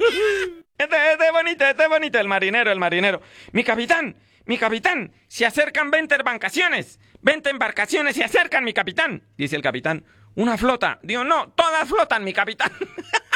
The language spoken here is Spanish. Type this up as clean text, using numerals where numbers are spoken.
Este es bonito, el marinero, el marinero. Mi capitán, se acercan 20 embarcaciones. 20 embarcaciones se acercan, mi capitán. Dice el capitán, una flota. Digo, no, todas flotan, mi capitán.